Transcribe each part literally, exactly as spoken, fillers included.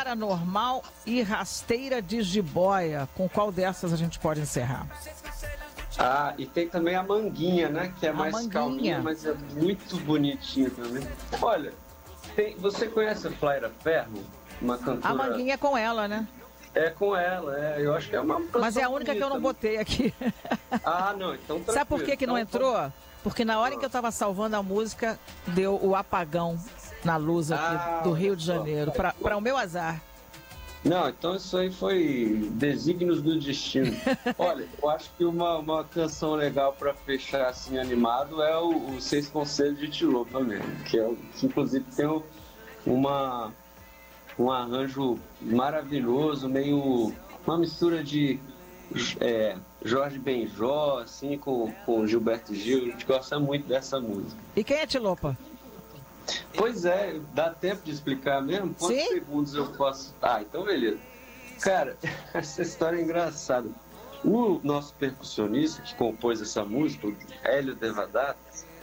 Paranormal e Rasteira de Jiboia. Com qual dessas a gente pode encerrar? Ah, e tem também a Manguinha, né? Que é A mais Manguinha. calminha, mas é muito bonitinha também. Olha, tem, você conhece a Flaira Ferro? Uma cantora... A Manguinha é com ela, né? É com ela, é. Eu acho que é uma canção Mas é a única que eu não bonita, botei aqui. Ah, não, então tranquilo. Sabe por que, que não Então, entrou? Porque na hora em que eu estava salvando a música, deu o apagão na luz aqui Ah, do Rio de só. Janeiro. Para o meu azar. Não, então isso aí foi desígnios do destino. Olha, eu acho que uma, uma canção legal para fechar assim animado é o, o Seis Conselhos de Tilopa mesmo, que, é, o- que inclusive tem o- uma, um arranjo maravilhoso, meio uma mistura de é, Jorge Benjó, assim, com, com Gilberto Gil. A gente gosta muito dessa música. E quem é Tilopa? Pois é, dá tempo de explicar mesmo? Quantos Sim. segundos eu posso... Ah, então beleza. Cara, essa história é engraçada. O nosso percussionista que compôs essa música, o Hélio Devadato,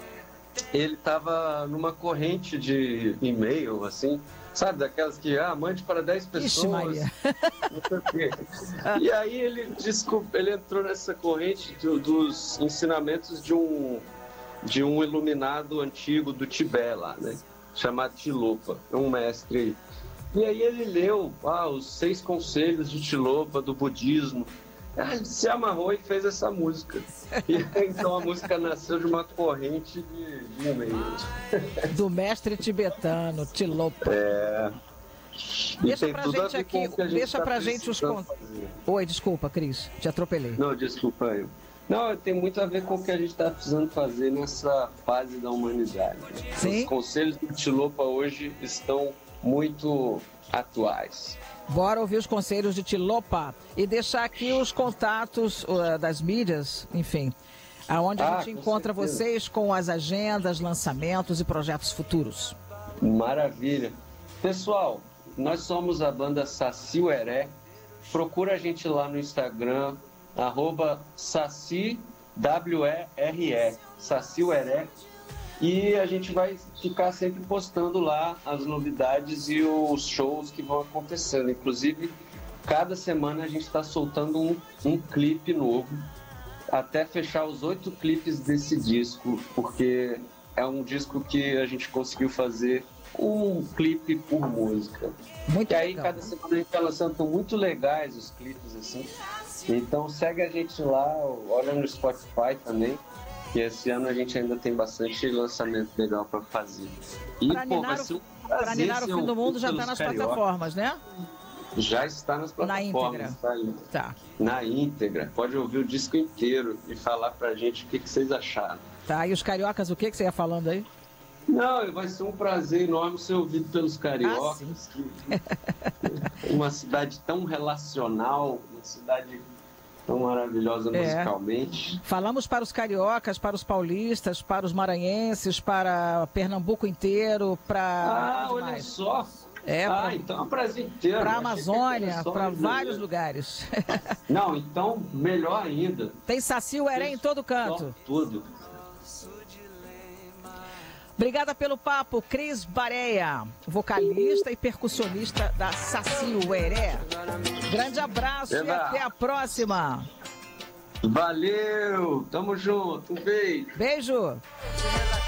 ele tava numa corrente de e-mail, assim, sabe, daquelas que, ah, mande para dez pessoas. Ixi, Maria. Não sei o quê. E aí ele, desculpa, ele entrou nessa corrente do- dos ensinamentos de um de um iluminado antigo do Tibete lá, né? Chamado Tilopa, é um mestre aí. E aí ele leu ah, os seis conselhos de Tilopa do budismo. Ah, ele se amarrou e fez essa música. E então a música nasceu de uma corrente de, de e-mails. Do mestre tibetano, Tilopa. É. E Deixa tem pra tudo a gente ver com aqui, o que a gente deixa tá pra gente os precisando con- fazer. Oi, desculpa, Cris, te atropelei. Não, desculpa eu. Não, tem muito a ver com o que a gente está precisando fazer nessa fase da humanidade. Sim. Os conselhos do Tilopa hoje estão muito atuais. Bora ouvir os conselhos de Tilopa e deixar aqui os contatos uh, das mídias, enfim, aonde a Ah, gente com encontra certeza. vocês com as agendas, lançamentos e projetos futuros. Maravilha. Pessoal, nós somos a banda Saci Ueré. Procura a gente lá no Instagram, arroba Saci W E R E, Saci Ueré. E a gente vai ficar sempre postando lá as novidades e os shows que vão acontecendo. Inclusive, cada semana a gente está soltando um, um clipe novo, até fechar os oito clipes desse disco, porque é um disco que a gente conseguiu fazer um clipe por música. Muito E aí, legal. cada semana a gente está lançando, estão muito legais os clipes, assim. Então, segue a gente lá, olha no Spotify também. E esse ano a gente ainda tem bastante lançamento legal para fazer. E, Pra pô, ninar vai o- ser um Pra prazer Ninar o ser Fim do ouvido Mundo já está pelos nas cariocas. plataformas, né? Já está nas plataformas. íntegra. Tá aí. Tá, Na íntegra. Pode ouvir o disco inteiro e falar pra gente o que, que vocês acharam. tá. E os cariocas, o que, que você ia falando aí? Não, vai ser um prazer enorme ser ouvido pelos Ah, cariocas. Uma cidade tão relacional, uma cidade tão maravilhosa É. musicalmente. Falamos para os cariocas, para os paulistas, para os maranhenses, para Pernambuco inteiro, para... Ah, onde olha mais? só. É, ah, pra- então é um prazer inteiro. Para a Achei que Amazônia, era só para Rio de vários Janeiro. lugares. Não, então melhor ainda. Tem Saci Ueré em todo canto. Só tudo. Obrigada pelo papo, Cris Bareia, vocalista e percussionista da Saci Ueré. Grande abraço e Eba. até a próxima. Valeu, tamo junto, um beijo. Beijo.